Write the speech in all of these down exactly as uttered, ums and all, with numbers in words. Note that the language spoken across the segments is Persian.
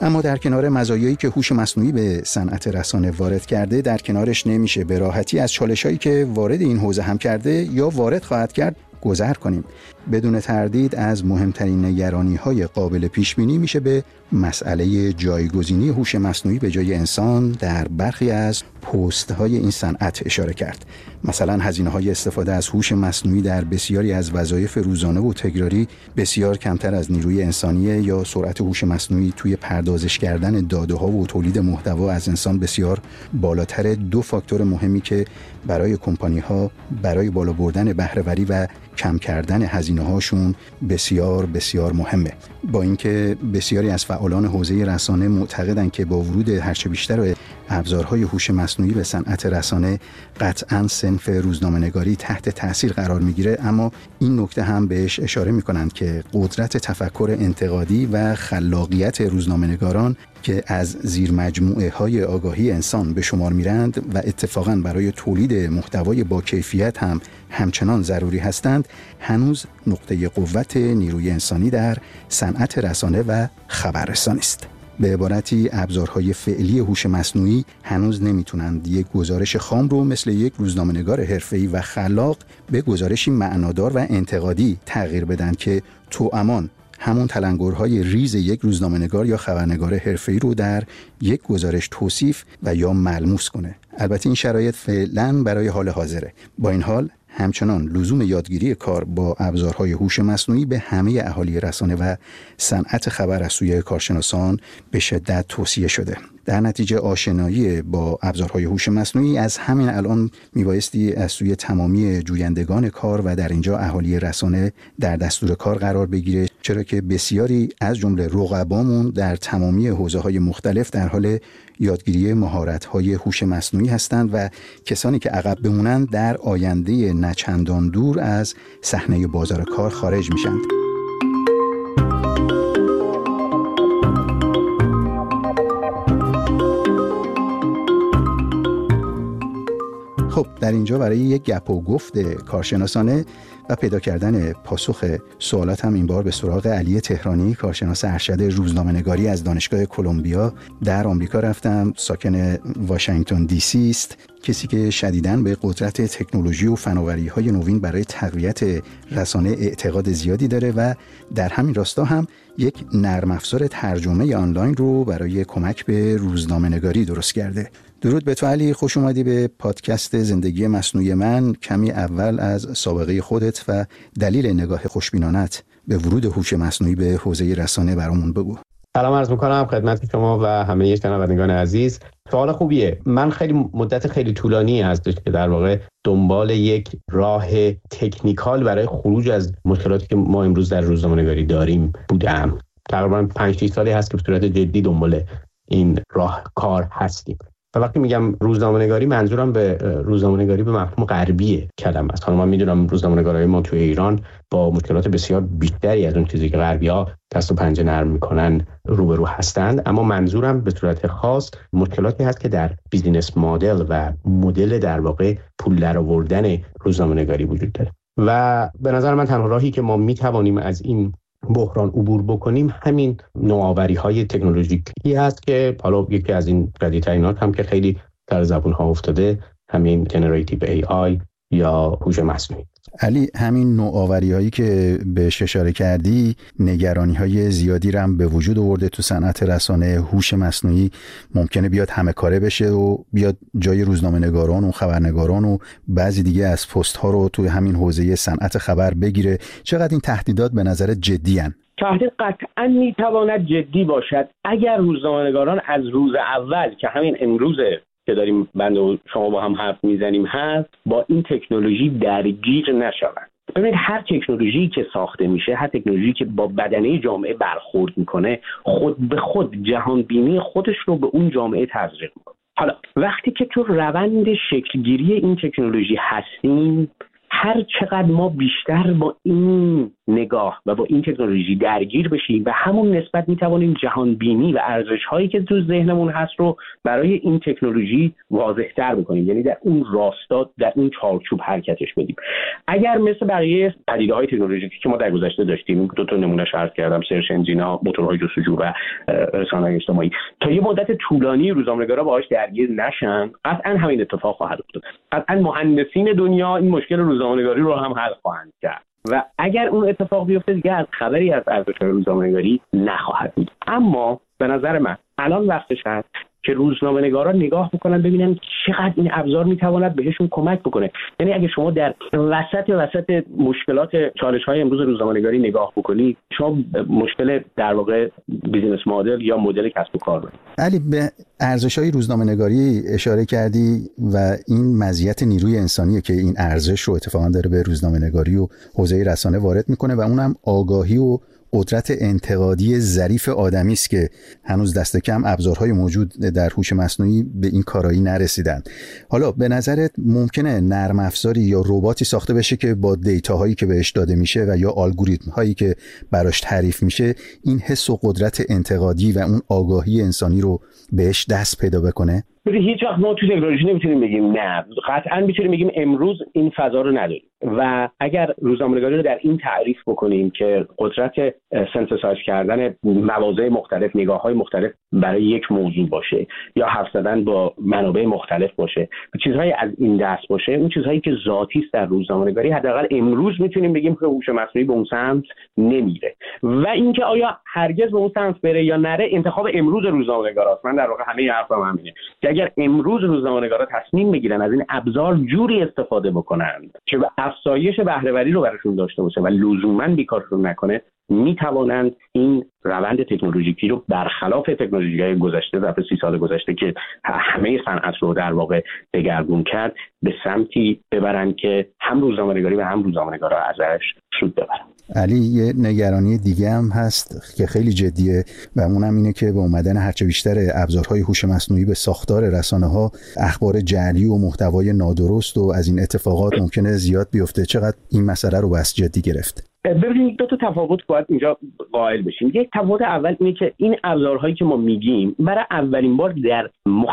اما در کنار مزایایی که هوش مصنوعی به صنعت رسانه وارد کرده، در کنارش نمیشه به راحتی از چالش‌هایی که وارد این حوزه هم کرده یا وارد خواهد کرد گذر کنیم. بدون تردید از مهمترین نگرانی‌های قابل پیش‌بینی میشه به مسئله جایگزینی هوش مصنوعی به جای انسان در برخی از پست‌های این صنعت اشاره کرد. مثلا هزینه‌های استفاده از هوش مصنوعی در بسیاری از وظایف روزانه و تکراری بسیار کمتر از نیروی انسانیه، یا سرعت هوش مصنوعی توی پردازش کردن داده‌ها و تولید محتوا از انسان بسیار بالاتر. دو فاکتور مهمی که برای کمپانی‌ها برای بالا بردن بهره‌وری و کم کردن هزینه‌هاشون بسیار بسیار مهمه. با اینکه بسیاری از فعالان حوزه رسانه معتقدند که با ورود هرچه بیشتر ابزارهای هوش مصنوعی به صنعت رسانه قطعاً صنف روزنامه‌نگاری تحت تأثیر قرار میگیره، اما این نکته هم بهش اشاره میکنند که قدرت تفکر انتقادی و خلاقیت روزنامه‌نگاران که از زیر مجموعه های آگاهی انسان به شمار میرند و اتفاقاً برای تولید محتوای با کیفیت هم همچنان ضروری هستند، هنوز نقطه قوت نیروی انسانی در صنعت رسانه و خبررسانی است. به عبارتی ابزارهای فعلی هوش مصنوعی هنوز نمیتونند یک گزارش خام رو مثل یک روزنامه‌نگار حرفه‌ای و خلاق به گزارشی معنادار و انتقادی تغییر بدن که توامان همون تلنگرهای ریز یک روزنامه‌نگار یا خبرنگار حرفه‌ای رو در یک گزارش توصیف و یا ملموس کنه. البته این شرایط فعلا برای حال حاضره. با این حال همچنان لزوم یادگیری کار با ابزارهای هوش مصنوعی به همه اهالی رسانه و صنعت خبر از سوی کارشناسان به شدت توصیه شده. در نتیجه آشنایی با ابزارهای هوش مصنوعی از همین الان میبایستی از سوی تمامی جویندگان کار و در اینجا اهالی رسانه در دستور کار قرار بگیره، چرا که بسیاری از جمله رقبامون در تمامی حوزه‌های مختلف در حال یادگیری مهارت‌های هوش مصنوعی هستند و کسانی که عقب بمونند در آینده نچندان دور از صحنه بازار کار خارج میشند. خب در اینجا برای یک گپ و گفت کارشناسانه و پیدا کردن پاسخ سوالات هم این بار به سراغ علی تهرانی، کارشناس ارشد روزنامه‌نگاری از دانشگاه کلمبیا در آمریکا رفتم. ساکن واشنگتن دی سی است. کسی که شدیداً به قدرت تکنولوژی و فناوری‌های نوین برای تقویت رسانه اعتقاد زیادی داره و در همین راستا هم یک نرم افزار ترجمه آنلاین رو برای کمک به روزنامه‌نگاری درست کرده. درود به تو علی، خوش اومدی به پادکست زندگی مصنوعی من. کمی اول از سابقه خودت و دلیل نگاه خوشبینانت به ورود هوش مصنوعی به حوزه رسانه برامون بگو. سلام عرض می‌کنم خدمت شما و همه شنوندگان عزیز. سوال خوبیه. من خیلی مدت خیلی طولانی هستش که در واقع دنبال یک راه تکنیکال برای خروج از مشکلاتی که ما امروز در روزنامه‌نگاری داریم بودم. تقریباً پنج شش سالی هست که به صورت جدی دنبال این راه کار هستیم. و وقتی میگم روزنامه‌نگاری منظورم به روزنامه‌نگاری به مفهوم غربی کلمه است. حالا من میدونم روزنامه‌نگارای ما توی ایران با مشکلات بسیار بیشتری از اون چیزی که غربی‌ها دست و پنجه نرم میکنن روبرو هستند، اما منظورم به صورت خاص مشکلاتی هست که در بیزینس مدل و مدل در واقع پول درآوردن روزنامه‌نگاری وجود داره. و به نظر من تنها راهی که ما میتوانیم از این بحران عبور بکنیم همین نوآوری‌های تکنولوژیکی هست که حالا یکی از این جدیدترینات هم که خیلی در زبون‌ها افتاده همین جنراتیو ای آی یا هوش مصنوعی. علی، همین نوآوری‌هایی که بهش اشاره کردی نگرانی‌های زیادی رو هم به وجود آورده تو صنعت رسانه. هوش مصنوعی ممکنه بیاد همه کاره بشه و بیاد جای روزنامه‌نگاران و خبرنگاران و بعضی دیگه از پست‌ها رو توی همین حوزه صنعت خبر بگیره. چقدر این تهدیدات به نظر جدی هن؟ تهدید قطعاً میتواند جدی باشد اگر روزنامه‌نگاران از روز اول که همین امروزه که داریم بنده و شما با هم حرف میزنیم هست با این تکنولوژی درگیر نشوند. ببینید هر تکنولوژی که ساخته میشه، هر تکنولوژی که با بدنه جامعه برخورد میکنه، خود به خود جهان بینی خودش رو به اون جامعه تزریق میکنه. حالا وقتی که تو روند شکلگیری این تکنولوژی هستیم، هر چقدر ما بیشتر با این نگاه و با این تکنولوژی درگیر بشیم و همون نسبت میتوانیم جهان بینی و ارزش هایی که تو ذهنمون هست رو برای این تکنولوژی واضح‌تر بکنیم، یعنی در اون راستا در اون چارچوب حرکتش بدیم. اگر مثل بقیه پدیده‌های تکنولوژیکی که ما در گذشته داشتیم، دو تا نمونهش عرض کردم، سرچ انجینا، موتورهای جستجو و رسانه‌های اجتماعی، تا یه مدت طولانی روزنامه‌نگارا باهاش درگیر نشن، قطعاً همین اتفاق خواهد افتاد. قطعاً مهندسین دنیا این مشکل روزنامه‌نگاری رو هم حل خواهند کرد و اگر اون اتفاق بیفته دیگه از خبری از ارزش‌های روزنامه‌نگاری نخواهد بود. اما به نظر من الان وقتش هست که روزنامه‌نگارا نگاه بکنن ببینن چقدر این ابزار میتواند بهشون کمک بکنه. یعنی اگه شما در وسط وسط مشکلات چالش‌های امروز روزنامه‌نگاری نگاه بکنید، شما مشکل در واقع بیزینس مدل یا مدل کسب و کار دارید. علی، به ارزش‌های روزنامه‌نگاری اشاره کردی و این مزیت نیروی انسانیه که این ارزش رو اتفاقا داره به روزنامه‌نگاری و حوزه رسانه وارد میکنه و اونم آگاهی و قدرت انتقادی ظریف آدمی است که هنوز دست کم ابزارهای موجود در هوش مصنوعی به این کارایی نرسیدن. حالا به نظرت ممکنه نرم افزاری یا رباتی ساخته بشه که با دیتاهایی که بهش داده میشه و یا الگوریتم هایی که براش تعریف میشه این حس و قدرت انتقادی و اون آگاهی انسانی رو بهش دست پیدا بکنه؟ ببین هیچ وقت ما تو تکنولوژی نمیتونیم بگیم نه، قطعاً میتونیم بگیم امروز این فضا رو نداریم و اگر روزنامه‌نگاری رو در این تعریف بکنیم که قدرت سنتزایز کردن مواضع مختلف، نگاه‌های مختلف برای یک موضوع باشه یا حرف زدن با منابع مختلف باشه و چیزهایی از این دست باشه، اون چیزهایی که ذاتی است در روزنامه‌نگاری، حداقل امروز میتونیم بگیم که هوش مصنوعی به اون سمت نمیره. و اینکه آیا هرگز به اون سمت بره یا نره انتخاب امروز روزنامه‌نگاراست. من در واقع همه حرفم همینه که اگر امروز روزنامه‌نگارا تصمیم بگیرن از این ابزار جوری استفاده بکنن که افزایش بهره‌وری رو براشون داشته باشه و لزوماً بیکارشون نکنه، میتوانند این روند تکنولوژیکی رو برخلاف تکنولوژی‌های گذشته ظرف سی سال گذشته که همه صنعت رو در واقع دگرگون کرد، به سمتی ببرن که هم روزنامه‌نگاری و هم روزنامه‌نگارا ازش سود ببرن. علی، یه نگرانی دیگه هم هست که خیلی جدیه و اونم اینه که با اومدن هرچه بیشتر ابزارهای هوش مصنوعی به ساختار رسانه‌ها، اخبار جعلی و محتوای نادرست و از این اتفاقات ممکنه زیاد بیفته. چقدر این مسئله رو بس جدی گرفت؟ ببینید دو تا تفاوت باید اینجا قائل بشیم. یک تفاوت اول اینه که این ابزارهایی که ما میگیم برای اولین بار در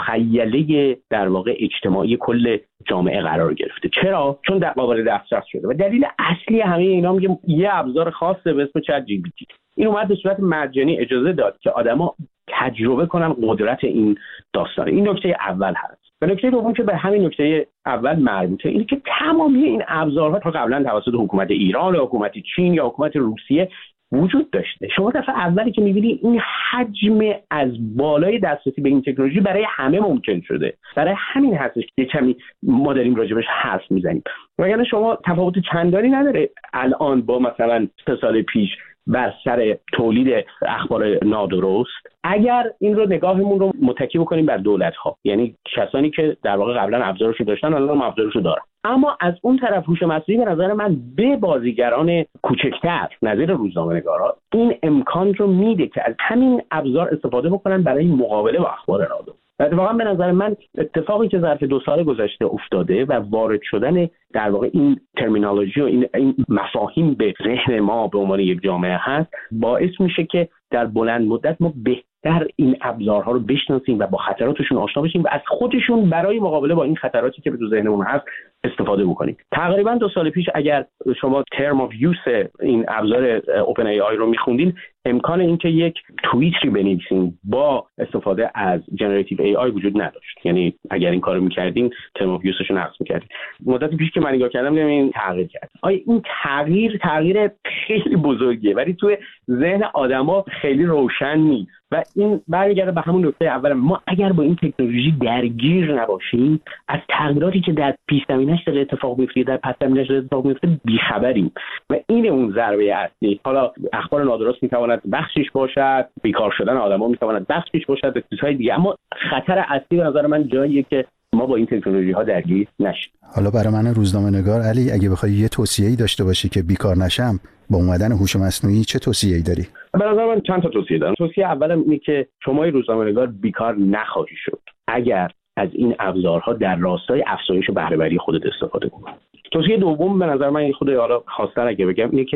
مخیله در واقع اجتماعی کل جامعه قرار گرفته. چرا؟ چون در قابل دسترس شده و دلیل اصلی همه اینا میگه یه ابزار خاصه به اسم چت جی پی تی. این اومد به صورت مجانی اجازه داد که آدما تجربه کنن قدرت این داستان. این نکته اول هست. و نکته دوم که به همین نکته اول مربوطه اینه که تمامی این ابزارها تا قبلا توسط حکومت ایران یا حکومت چین یا حکومت روسیه وجود داشته. شما دفعه اولی که می‌بینید این حجم از بالای دسترسی به این تکنولوژی برای همه ممکن شده. برای همین هستش که کمی ما داریم راجبش حرف میزنیم. وگرنه شما تفاوت چندانی نداره الان با مثلا سه سال پیش بر سر تولید اخبار نادرست. اگر این رو نگاهمون رو متکی بکنیم بر دولت‌ها، یعنی کسانی که در واقع قبلا ابزارشو داشتن الان ابزارشو دارن، اما از اون طرف هوش مصنوعی به نظر من به بازیگران کوچکتر نظیر روزنامه‌نگارا این امکان رو میده که از همین ابزار استفاده بکنن برای مقابله با اخبار نادرست. واقعا به نظر من اتفاقی که ظرف دو سال گذشته افتاده و وارد شدن در واقع این ترمینولوژی و این, این مفاهیم به ذهن ما به عنوان یک جامعه هست، باعث میشه که در بلند مدت ما بهتر این ابزارها رو بشناسیم و با خطراتشون آشنا بشیم و از خودشون برای مقابله با این خطراتی که به تو ذهنمون هست استفاده بکنیم. تقریبا دو سال پیش اگر شما ترم آف یوز این ابزار اوپن ای آی رو میخوندین، امکان اینکه یک توییتری بنویسین با استفاده از جنراتیو ای آی وجود نداشت. یعنی اگر این کارو میکردین ترم آف یوزش رو نقض میکردین. مدت پیش که من نگاه کردم دیدم این تغییر کرد. آیا این تغییر تغییر خیلی بزرگیه ولی توی ذهن آدما خیلی روشن نیست و این برمیگرده به همون نکته اول. ما اگر با این تکنولوژی درگیر نباشیم، از تغییراتی که در پیش زمینه‌اش داره اتفاق میفته، در پس زمینه‌اش داره اتفاق میفته بیخبریم و این اون ضربه اصلی. حالا اخبار نادرست میتواند بخشش باشد، بیکار شدن آدما میتواند بخشش باشد، به چیزهای دیگه، اما خطر اصلی به نظر من جاییه که ما با این تکنولوژی ها درگیر نشیم. حالا برای من روزنامه‌نگار علی، اگه بخوای یه توصیه‌ای داشته باشی که بیکار نشم با اومدن هوش مصنوعی، چه توصیه‌ای داری؟ به نظر من چند تا توصیه دارم. توصیه اولم اینه که شما روزنامه‌نگار بیکار نخواهی شد اگر از این ابزارها در راستای افزایش بهره‌وری خودت استفاده کنی. توصیه دوم به نظر من خود حالا خواستن اگه بگم اینه که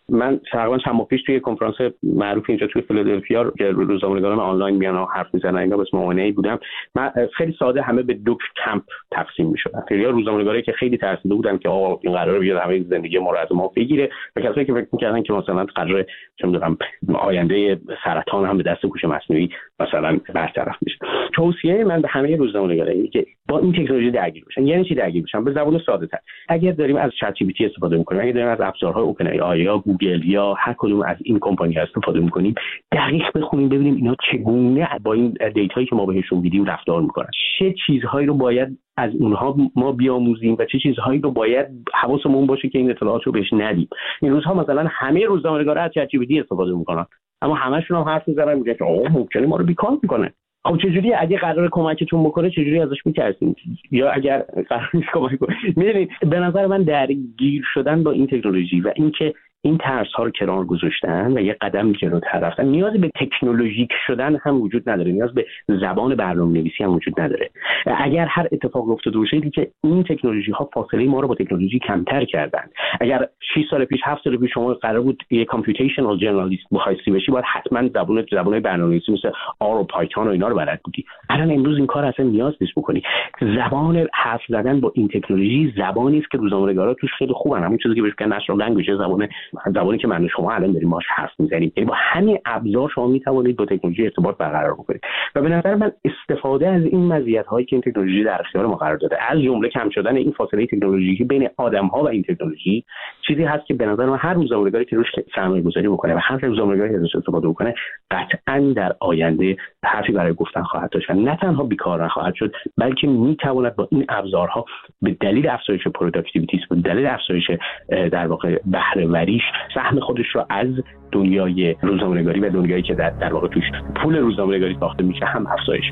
من تقریبا چند ماه پیش توی کنفرانس معروف اینجا توی فیلادلفیا که روزنامه‌نگاران آنلاین میان و حرف میزنن اینا به اسم اونی بودم، من خیلی ساده همه به دو کمپ تقسیم میشدن. خیلی روزنامه‌نگاری که خیلی ترسیده بودن که آقا این قراره بیاد همه زندگی ما رو از ما بگیره، و کسایی که فکر می‌کردن که مثلا قراره چه می‌دونم آینده سرطان هم به دست هوش مصنوعی مثلا برطرف میشه. توصیه من به همه روزنامه‌نگارا اینه که با این تکنولوژی درگیر بشن. یعنی چی درگیر بشن؟ به زبان ساده‌تر، اگر داریم از چت جی پی تی استفاده می‌کنیم، اگر داریم از ابزارهای اوپن ای آی یا گوگل یا هر کدوم از این کمپانی استفاده می‌کنیم، دقیق بخونیم ببینیم اینا چگونه با این دیتایی که ما بهشون میدیم رفتار می‌کنن، چه چیزهایی رو باید از اونها ما بیاموزیم و چه چیزهایی رو باید حواسمون باشه که این اطلاعات رو بهش ندیم. این روزها مثلا همه روزنامه‌نگارا از چت جی پی تی استفاده می‌کنن، اما همه‌شون هم حرف می‌زنن میگن که آقا ممکنه ما رو بیکار می‌کنه. خب چجوری اگه قرار کمکتون بکنه چجوری ازش می‌ترسین؟ یا اگر قرار نیست کمک کنه؟ می‌دونید به نظر من درگیر شدن با این تکنولوژی و اینکه این ترس‌ها رو کنار گذاشتن و یه قدم جلوتر رفتن، نیاز به تکنولوژیک شدن هم وجود نداره، نیاز به زبان برنامه‌نویسی هم وجود نداره. اگر هر اتفاق افتاده باشه که این تکنولوژی‌ها فاصله ما رو با تکنولوژی کمتر کردن. اگر شش سال پیش هفت سال پیش شما قرار بود یه کامپیوتیشنال ژورنالیست بخواستی بشی، باید حتما زبان زبان‌های برنامه‌نویسی مثل آر و پایتون و اینا رو بلد بودی. الان امروز این کار اصلا نیاز نیست بکنی. زبان حرف زدن با این تکنولوژی زبانی است که روزنامه‌نگارا توش خیلی خوبن. همون چیزی که بهش میگن نشنال لنگویج، زبان زبانی که من و شما الان داریم باهاش حرف میزنیم. یعنی با همین ابزار شما میتوانید با تکنولوژی ارتباط برقرار بکنید. و به نظر من استفاده از این مزیت‌هایی که این تکنولوژی در اختیار ما قرار داده، از جمله کم شدن این فاصله تکنولوژیکی بین آدم‌ها و این تکنولوژی، چیزی هست که به نظر من هر روزنامه‌نگاری که روش سرمایه‌گذاری بکنه و هر روزنامه‌نگاری که ازش استفاده بکنه، قطعاً در آینده حرفی برای گفتن خواهد داشت. نه تنها بیکار نخواهد شد، بلکه میتواند با این ابزارها به دلیل افزایش پروداکتیویتی، به دلیل افزایش در واقع بهره‌وریش سهم خودش رو از دنیای روزنامه‌نگاری و دنیایی که در, در واقع توش پول روزنامه‌نگاری ساخته میشه هم افزایش.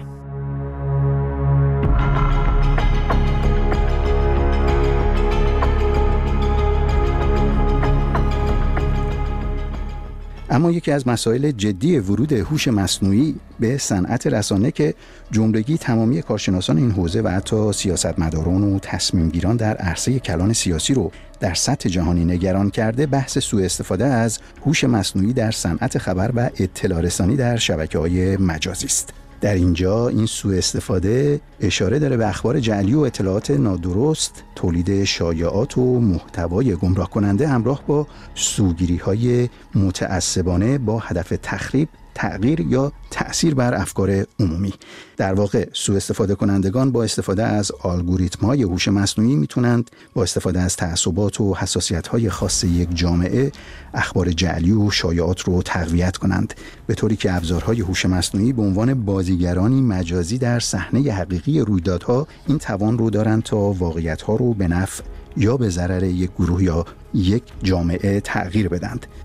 اما یکی از مسائل جدی ورود هوش مصنوعی به صنعت رسانه که جملگی تمامی کارشناسان این حوزه و حتی سیاستمداران و تصمیمگیران در عرصه کلان سیاسی رو در سطح جهانی نگران کرده، بحث سوء استفاده از هوش مصنوعی در صنعت خبر و اطلاع رسانی در شبکه‌های مجازی است. در اینجا این سوء استفاده اشاره داره به اخبار جعلی و اطلاعات نادرست، تولید شایعات و محتوای گمراه کننده همراه با سوگیری‌های متعصبانه با هدف تخریب، تغییر یا تأثیر بر افکار عمومی. در واقع سوء استفاده کنندگان با استفاده از الگوریتم‌های هوش مصنوعی میتونند با استفاده از تعصبات و حساسیت‌های خاص یک جامعه اخبار جعلی و شایعات رو تقویت کنند، به طوری که ابزارهای هوش مصنوعی به عنوان بازیگرانی مجازی در صحنه حقیقی رویدادها این توان رو دارند تا واقعیت‌ها رو به نفع یا به ضرر یک گروه یا یک جامعه تغییر بدند.